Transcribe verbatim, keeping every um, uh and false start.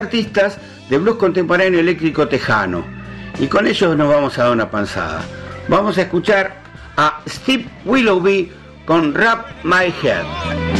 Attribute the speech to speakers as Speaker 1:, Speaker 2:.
Speaker 1: artistas de blues contemporáneo eléctrico tejano. Y con ellos nos vamos a dar una panzada. Vamos a escuchar a Steve Willoughby con Wrap My Head.